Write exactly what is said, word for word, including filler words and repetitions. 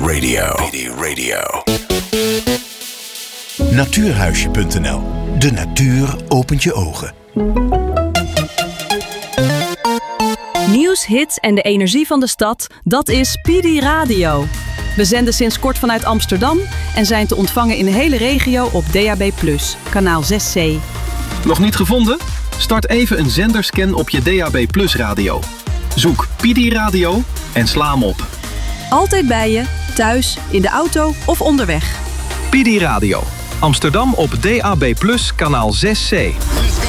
Radio. P D Radio. Natuurhuisje punt n l. De natuur opent je ogen. Nieuws, hits en de energie van de stad, dat is P D Radio. We zenden sinds kort vanuit Amsterdam en zijn te ontvangen in de hele regio op D A B plus, kanaal zes C. Nog niet gevonden? Start even een zenderscan op je D A B plus radio. Zoek P D Radio en sla hem op. Altijd bij je, thuis, in de auto of onderweg. P D Radio. Amsterdam op D A B plus, kanaal zes C.